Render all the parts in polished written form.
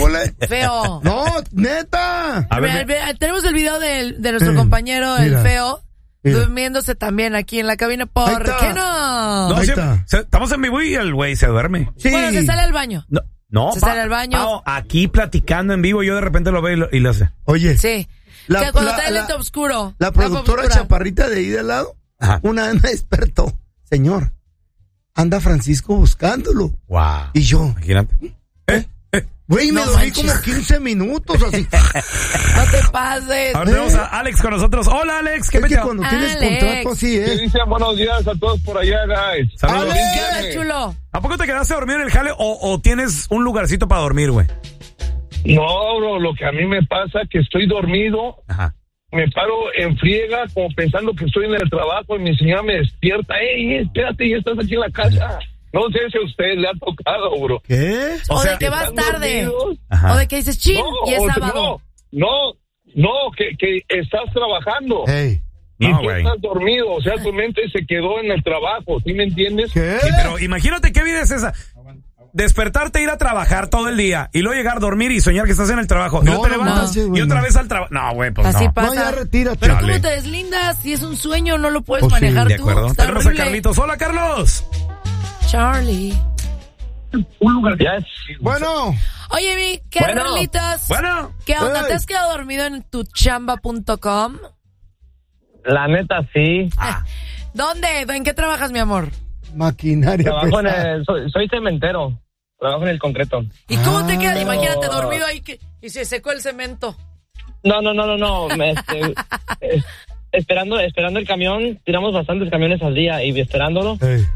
Feo. No, neta. A ver, Tenemos el video de nuestro compañero, el feo, durmiéndose también aquí en la cabina. ¿Por qué no? No, estamos en vivo y el güey se duerme. Sí. Bueno, se sale al baño. No, se sale al baño. No, aquí platicando en vivo, yo de repente lo veo y lo hace. Oye. Sí. Cuando está el lente oscuro. La productora chaparrita de ahí de al lado, una vez me despertó. Señor, anda Francisco buscándolo. Wow. Y yo. Imagínate. Güey, me dormí como 15 minutos así. No te pases. Ahora tenemos a Alex con nosotros. Hola, Alex. ¿Qué que cuando tienes contrato así, ¿Qué dicen? Buenos días a todos por allá, guys. Saludos. Alex, chulo. ¿A poco te quedaste a dormir en el jale o tienes un lugarcito para dormir, güey? No, bro, lo que a mí me pasa es que estoy dormido. Ajá. Me paro en friega como pensando que estoy en el trabajo y mi señora me despierta. ¡Ey, espérate, ya estás aquí en la casa! No sé si a usted le ha tocado, bro. ¿Qué? O de que vas tarde. O de que dices, chin, y es sábado. No, que estás trabajando. Hey. Y No, tú güey. estás dormido, o sea, tu mente se quedó en el trabajo, ¿sí me entiendes? ¿Qué? Sí, pero imagínate qué vida es esa. Despertarte, ir a trabajar todo el día y luego llegar a dormir y soñar que estás en el trabajo. No, y luego te levantas no, y otra vez al trabajo. No, güey, pues así no. pasa. No, ya retírate. Pero Dale. ¿cómo te deslindas? Si es un sueño, no lo puedes Pues sí, manejar De tú. acuerdo. Está Tenemos a horrible. Carlitos. Hola, Carlos. Charlie. Un lugar. Ya es. Bueno. Oye, mi Carlitos. Bueno. ¿Qué onda? Hey. ¿Te has quedado dormido en tu chamba.com? La neta, sí. ¿Dónde? ¿En qué trabajas, mi amor? Maquinaria Trabajo en pesada. soy cementero. Trabajo en el concreto. ¿Y cómo te quedas? no. Imagínate dormido ahí y se secó el cemento. No. Esperando el camión, tiramos bastantes camiones al día y esperándolo, Hey.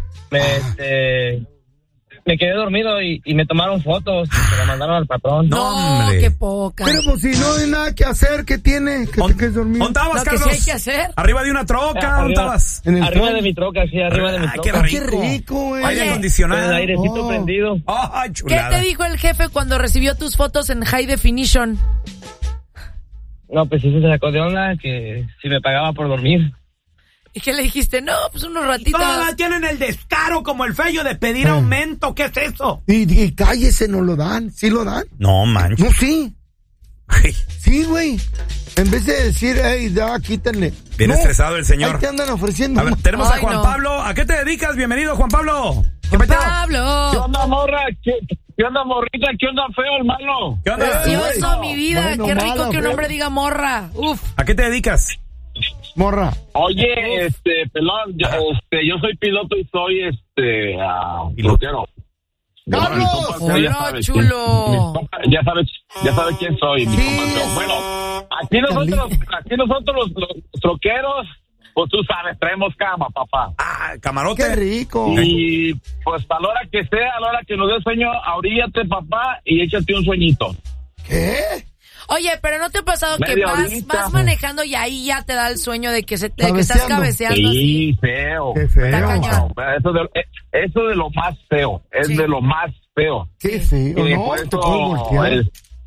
me quedé dormido y me tomaron fotos y se lo mandaron al patrón. No, hombre. Qué poca. Pero pues si no hay nada que hacer, ¿qué tiene? ¿Que te quedes dormido? ¿Dónde estabas, Lo que Carlos? sí hay que hacer. Arriba de una troca, ¿dónde estabas? En el Arriba tren. de mi troca, sí, arriba de mi Ay, troca. qué Qué rico. rico, güey. Aire Oye. acondicionado. Con el airecito Oh. prendido. Ay, ¿Qué chulada. te dijo el jefe cuando recibió tus fotos en High Definition? No, pues sí se sacó de onda que si me pagaba por dormir. ¿Y qué le dijiste? No, pues unos ratitos. Todas tienen el descaro como el fello de pedir aumento. ¿Qué es eso? Y cállese, no lo dan. ¿Sí lo dan? No, manches. No, sí. Sí, güey. En vez de decir, hey, ya, quítenle. Bien estresado el señor. Ahí te andan ofreciendo. A ver, tenemos Ay, a Juan no. Pablo. ¿A qué te dedicas? Bienvenido, Juan Pablo. ¿Qué Juan peteo? ¿Qué Pablo. onda, morra? ¿Qué onda, morrita? ¿Qué onda, feo, hermano? ¿Qué onda? Precioso, mi vida. Bueno, Qué rico mala, que un feo. hombre diga morra. Uf. ¿A qué te dedicas? Morra. Oye, pelón, yo soy piloto y soy, Piloto. pilotero. ¡Carlos! Hola, chulo. Ya sabes quién soy, mi Sí. compa. Bueno, aquí nosotros los troqueros, pues tú sabes, traemos cama, papá. Ah, camarote. ¡Qué rico! Y pues a la hora que sea, a la hora que nos dé sueño, ahoríllate, papá, y échate un sueñito. ¿Qué? Oye, pero ¿no te ha pasado que Media horita. vas manejando y ahí ya te da el sueño de que estás Cabeceando. cabeceando Sí, así? feo. Qué feo. Está cañón. Eso de lo más feo, es Sí. de lo más feo. ¡Qué feo! Y No, por te eso, puedes voltear.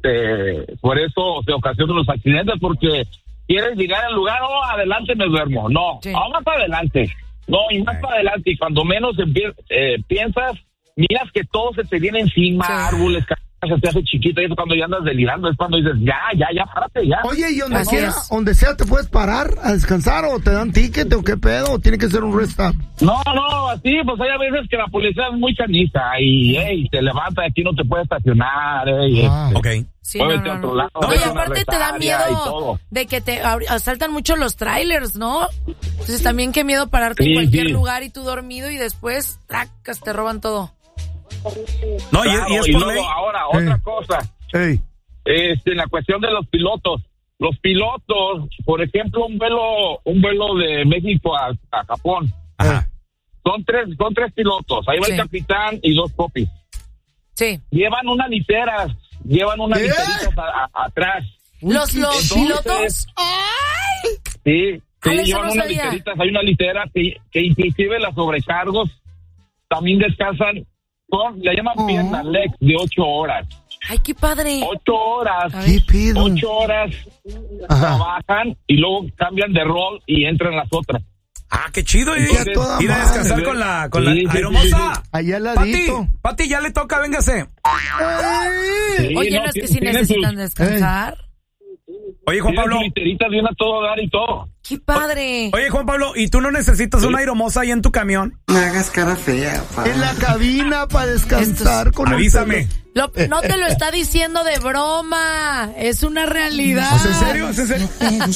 por eso se ocasionan los accidentes, porque quieres llegar al lugar, adelante me duermo. No, Sí. más para adelante. No, y más para adelante. Y cuando menos piensas, miras que todo se te viene encima, Sí. árboles, se te hace chiquito, y es cuando ya andas delirando, es cuando dices, ya, párate, ya. Oye, ¿y Así es. donde sea te puedes parar a descansar o te dan ticket o qué pedo? ¿O tiene que ser un rest stop? No, así, pues hay a veces que la policía es muy canija y, te levanta, aquí no te puedes estacionar, Ok. Sí, muévete a otro lado. Oye, vete a una aparte te da resaria y miedo todo. de que te asaltan mucho los trailers, ¿no? Entonces también qué miedo pararte en Sí, cualquier sí. lugar y tú dormido y después, tracas, te roban todo. No, Claro, y es y por luego ley. ahora, otra cosa, Ey. en la cuestión de los pilotos. Los pilotos, por ejemplo, un vuelo de México a Japón, Ajá. son tres pilotos, ahí va Sí. el capitán y dos popis. Sí. Llevan unas literas literitas atrás. Los Entonces, pilotos. Sí, Ah, eso llevan no unas sabía. literitas, hay una litera que inclusive las sobrecargos también descansan le llaman pierna legs de 8 horas. Ay, qué padre. 8 horas. A ver. ¿Qué pido? 8 horas Ajá. trabajan y luego cambian de rol y entran las otras. Ah, qué chido. Ir a descansar con la aeromoza. Allá al ladito. Pati, ya le toca, véngase. Oye, no es que si necesitan descansar. Oye, Juan Pablo. Literitas viene a todo dar y todo. ¡Qué padre! Oye, Juan Pablo, ¿y tú no necesitas una aeromoza ahí en tu camión? No hagas cara fea, pa. En la cabina para descansar con Avísame. No te lo está diciendo de broma. Es una realidad. ¿En serio? ¿En serio?